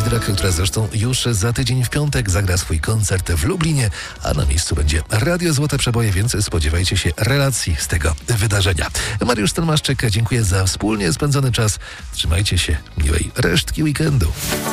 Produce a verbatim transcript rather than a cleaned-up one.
Żydrak, która zresztą już za tydzień w piątek zagra swój koncert w Lublinie, a na miejscu będzie Radio Złote Przeboje, więc spodziewajcie się relacji z tego wydarzenia. Mariusz Stelmaszczyk, dziękuję za wspólnie spędzony czas. Trzymajcie się, miłej resztki weekendu.